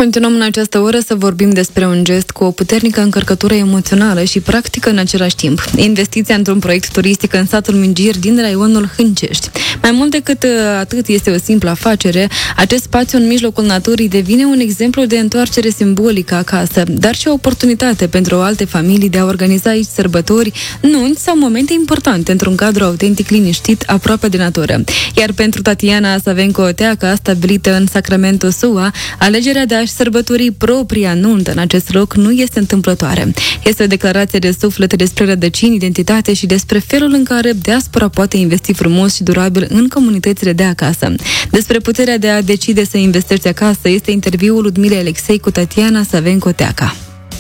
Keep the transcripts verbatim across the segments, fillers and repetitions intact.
Continuăm în această oră să vorbim despre un gest cu o puternică încărcătură emoțională și practică în același timp. Investiția într-un proiect turistic în satul Mingir din raionul Hâncești. Mai mult decât atât este o simplă afacere, acest spațiu în mijlocul naturii devine un exemplu de întoarcere simbolică acasă, dar și o oportunitate pentru alte familii de a organiza aici sărbători, nunți sau momente importante într-un cadru autentic liniștit, aproape de natură. Iar pentru Tatiana Savenco-Teaca, stabilită în Sacramento, S U A, alegerea de a-și sărbători propria nuntă în acest loc nu este întâmplătoare. Este o declarație de suflet despre rădăcini, identitate și despre felul în care diaspora poate investi frumos și durabil în comunitățile de acasă. Despre puterea de a decide să investești acasă este interviul Ludmilei Alexei cu Tatiana Savenco-Teaca.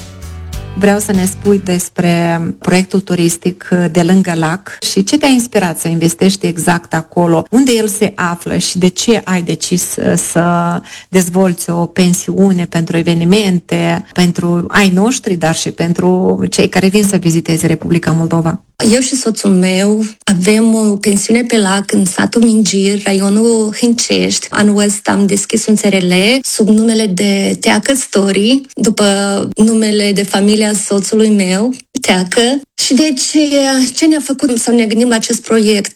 Vreau să ne spui despre proiectul turistic de lângă lac și ce te-a inspirat să investești exact acolo, unde el se află și de ce ai decis să dezvolți o pensiune pentru evenimente, pentru ai noștri, dar și pentru cei care vin să viziteze Republica Moldova. Eu și soțul meu avem o pensiune pe lac în satul Mingir, raionul Hâncești. Anul ăsta am deschis un S R L sub numele de Teacă Story, după numele de familia soțului meu, Teacă. Și deci, ce ne-a făcut să ne gândim la acest proiect?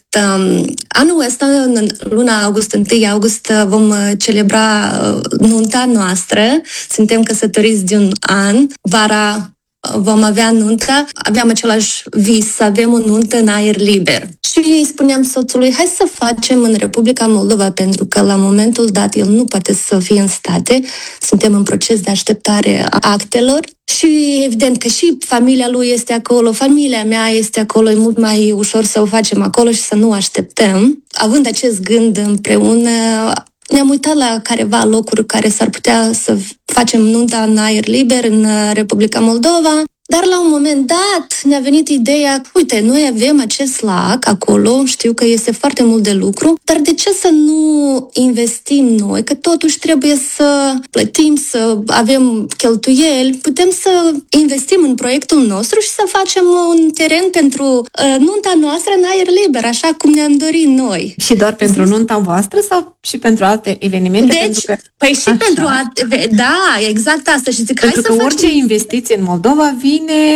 Anul ăsta, în luna august, întâi august, vom celebra nunta noastră. Suntem căsătoriți de un an. Vara vom avea nunta, aveam același vis, să avem o nuntă în aer liber. Și îi spuneam soțului, hai să facem în Republica Moldova, pentru că la momentul dat el nu poate să fie în state, suntem în proces de așteptare a actelor și evident că și familia lui este acolo, familia mea este acolo, e mult mai ușor să o facem acolo și să nu așteptăm. Având acest gând împreună, ne-am uitat la careva locuri care s-ar putea să facem nunta în aer liber în Republica Moldova, dar la un moment dat ne-a venit ideea, uite, noi avem acest lac acolo, știu că este foarte mult de lucru, dar de ce să nu investim noi, că totuși trebuie să plătim, să avem cheltuieli, putem să investim în proiectul nostru și să facem un teren pentru uh, nunta noastră în aer liber, așa cum ne-am dorit noi. Și doar pentru nunta voastră sau și pentru alte evenimente? Deci, pentru că... păi și așa. Pentru alte, da, exact asta. Și zic, pentru hai că să orice facem... investiție în Moldova vine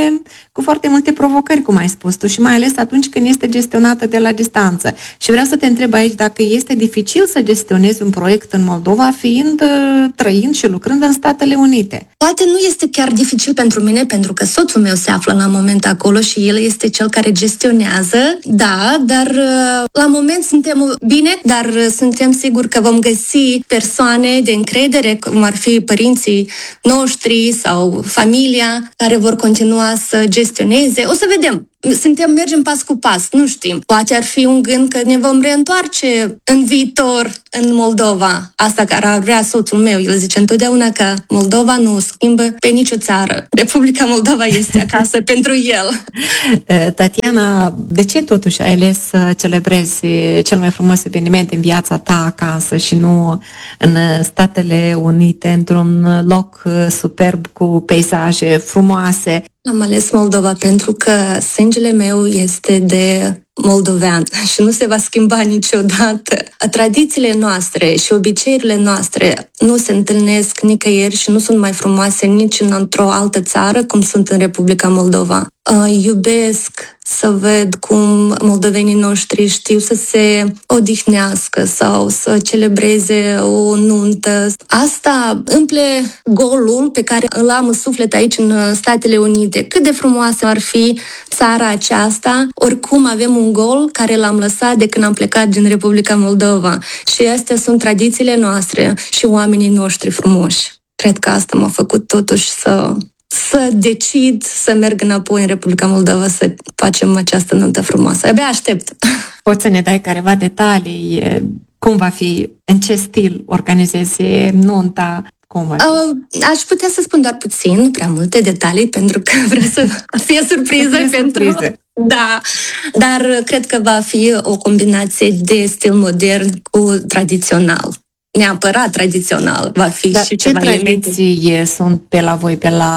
cu foarte multe provocări, cum ai spus tu, și mai ales atunci când este gestionată de la distanță. Și vreau să te întreb aici dacă este dificil să gestionezi un proiect în Moldova, fiind, trăind și lucrând în Statele Unite. Poate nu este chiar dificil pentru mine, pentru că soțul meu se află la moment acolo și el este cel care gestionează, da, dar la moment suntem bine, dar suntem siguri că vom găsi persoane de încredere, cum ar fi părinții noștri sau familia, care vor continua să gestioneze. O să vedem. Suntem, mergem pas cu pas, nu știm. Poate ar fi un gând că ne vom reîntoarce în viitor în Moldova. Asta care ar vrea soțul meu. El zice întotdeauna că Moldova nu schimbă pe nicio țară. Republica Moldova este acasă pentru el. Tatiana, de ce totuși ai ales să celebrezi cel mai frumos eveniment în viața ta acasă și nu în Statele Unite, într-un loc superb cu peisaje frumoase? Am ales Moldova pentru că sângele meu este de moldovean și nu se va schimba niciodată. Tradițiile noastre și obiceiurile noastre nu se întâlnesc nicăieri și nu sunt mai frumoase nici într-o altă țară cum sunt în Republica Moldova. Uh, iubesc să văd cum moldovenii noștri știu să se odihnească sau să celebreze o nuntă. Asta umple golul pe care îl am în suflet aici în Statele Unite. Cât de frumoasă ar fi țara aceasta, oricum avem un gol care l-am lăsat de când am plecat din Republica Moldova. Și astea sunt tradițiile noastre și oamenii noștri frumoși. Cred că asta m-a făcut totuși să... să decid să merg înapoi în Republica Moldova să facem această nuntă frumoasă. Abia aștept. Poți să ne dai careva detalii? Cum va fi? În ce stil organizezi nunta? Cum va fi? Uh, aș putea să spun doar puțin, nu prea multe detalii, pentru că vreau să fie surpriză pentru... Surpriză. Da, dar cred că va fi o combinație de stil modern cu tradițional. Neapărat tradițional va fi. Dar și ce ceva tradiții elemente. Sunt pe la voi, pe la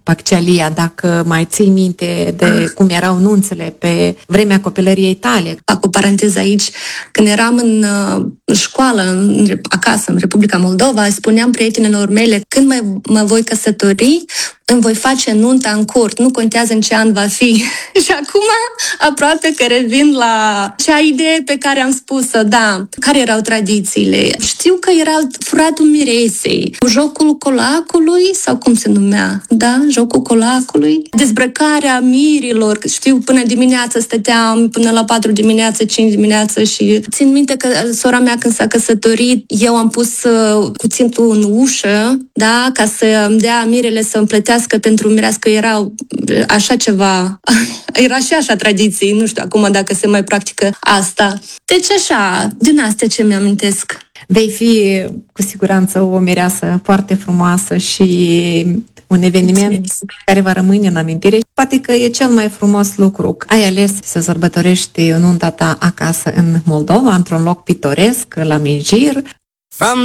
Paccialia, dacă mai ții minte de Ah. cum erau nunțele pe vremea copilăriei tale. Fac o paranteză aici. Când eram în uh, școală, în, acasă, în Republica Moldova, spuneam prietenilor mele, când mă, mă voi căsători, îmi voi face nunta în curt, nu contează în ce an va fi. Și acum aproape că revin la cea idee pe care am spus-o, da, care erau tradițiile. Știu că era furatul miresei, jocul colacului, sau cum se numea, da, jocul colacului, dezbrăcarea mirilor, știu, până dimineața stăteam, până la patru dimineața, cinci dimineața și țin minte că sora mea când s-a căsătorit, eu am pus uh, cuțitul în ușă, da, ca să îmi dea mirele să îmi plătească pentru mirească, era așa ceva, era și așa tradiții, nu știu acum dacă se mai practică asta. Deci așa, din astea ce mi-amintesc. Vei fi cu siguranță o mireasă foarte frumoasă și un eveniment Mulțumesc. care va rămâne în amintire. Poate că e cel mai frumos lucru. Ai ales să sărbătorești nunta ta acasă în Moldova, într-un loc pitoresc, la Minjir.